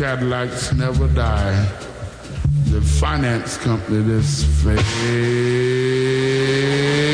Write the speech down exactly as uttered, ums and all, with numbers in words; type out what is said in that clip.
Cadillacs never die. The finance company that's fake.